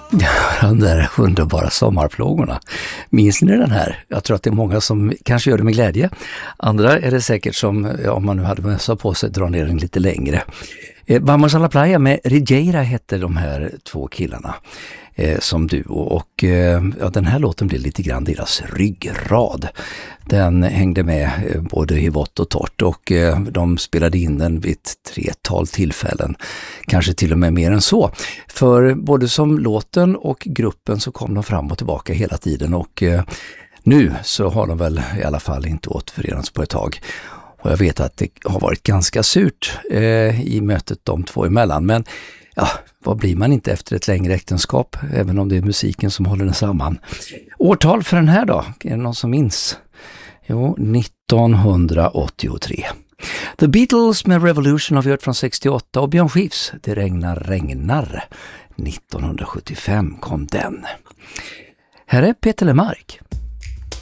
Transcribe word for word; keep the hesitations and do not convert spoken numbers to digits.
De där underbara sommarplågorna. Minns ni den här? Jag tror att det är många som kanske gör det med glädje. Andra är det säkert som, ja, om man nu hade mössa på sig, dra ner den lite längre. Eh, Vamos a la playa med Rigeira hette de här två killarna eh, som duo. Och eh, ja, den här låten blev lite grann deras ryggrad. Den hängde med eh, både i vått och torrt och eh, de spelade in den vid ett tretal tillfällen. Kanske till och med mer än så. För både som låten och gruppen så kom de fram och tillbaka hela tiden. Och eh, nu så har de väl i alla fall inte återförenats på ett tag. Och jag vet att det har varit ganska surt eh, i mötet de två emellan. Men ja, vad blir man inte efter ett längre äktenskap? Även om det är musiken som håller den samman. Årtal för den här då? Är det någon som minns? Jo, nittonhundraåttiotre. The Beatles med Revolution har vi hört från sextioåtta och Björn Skifs Det regnar regnar. nittonhundrasjuttiofem kom den. Här är Peter Lemark.